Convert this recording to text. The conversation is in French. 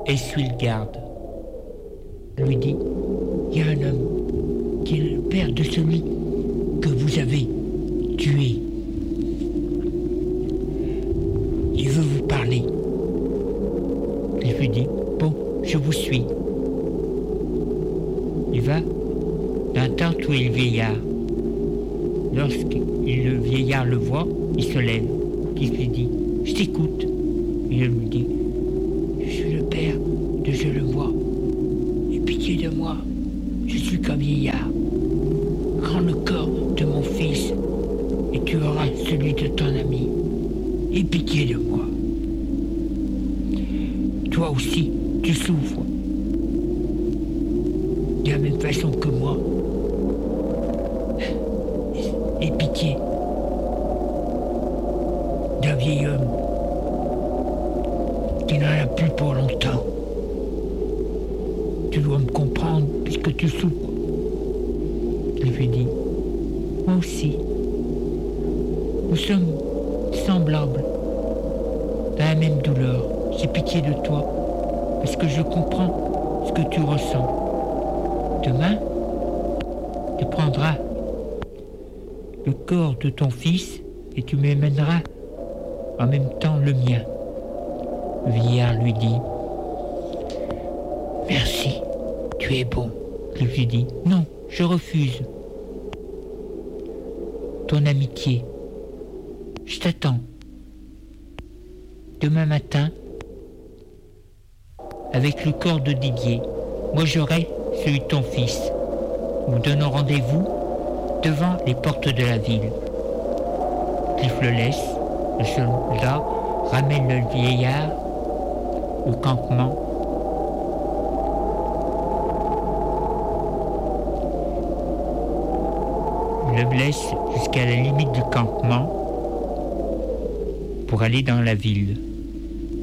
essuie le garde. Lui dit, il y a un homme qui est le père de celui que vous avez tué. Il veut vous parler. Il lui dit, bon, je vous suis. Il va dans la tente où est le vieillard. Lorsque le vieillard le voit, il se lève. Il lui dit, je t'écoute. Il lui dit, je suis le père de Je le vois. Aie pitié de moi, je suis qu'un vieillard. Rends le corps de mon fils et tu auras celui de ton ami. Aie pitié de moi. Toi aussi, tu souffres. De la même façon que moi. Aie pitié d'un vieil homme qui n'en a plus pour longtemps. Tu dois me comprendre puisque tu souffres. Il lui dit, moi aussi, nous sommes semblables, dans la même douleur. J'ai pitié de toi, parce que je comprends ce que tu ressens. Demain, tu prendras le corps de ton fils et tu m'amèneras en même temps le mien. Le vieillard lui dit, merci, tu es bon. Il lui dit, non, je refuse. Ton amitié, je t'attends. Demain matin, avec le corps de Didier, moi j'aurai celui de ton fils. Nous donnons rendez-vous devant les portes de la ville. Cliff le laisse, le soldat ramène le vieillard au campement. Il le laisse jusqu'à la limite du campement pour aller dans la ville.